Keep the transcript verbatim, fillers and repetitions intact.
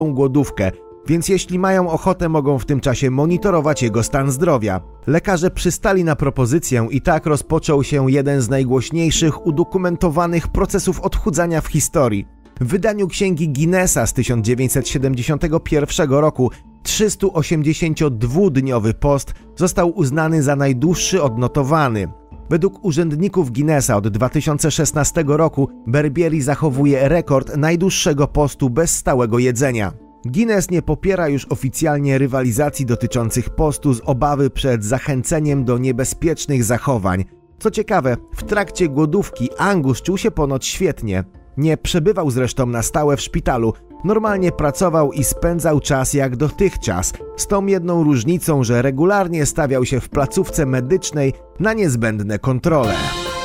głodówkę, więc jeśli mają ochotę, mogą w tym czasie monitorować jego stan zdrowia. Lekarze przystali na propozycję i tak rozpoczął się jeden z najgłośniejszych udokumentowanych procesów odchudzania w historii. W wydaniu Księgi Guinnessa z tysiąc dziewięćset siedemdziesiątego pierwszego roku trzystuosiemdziesięciodwudniowy post został uznany za najdłuższy odnotowany. Według urzędników Guinnessa od dwa tysiące szesnastego roku Barbieri zachowuje rekord najdłuższego postu bez stałego jedzenia. Guinness nie popiera już oficjalnie rywalizacji dotyczących postu z obawy przed zachęceniem do niebezpiecznych zachowań. Co ciekawe, w trakcie głodówki Angus czuł się ponoć świetnie. Nie przebywał zresztą na stałe w szpitalu, normalnie pracował i spędzał czas jak dotychczas, z tą jedną różnicą, że regularnie stawiał się w placówce medycznej na niezbędne kontrole.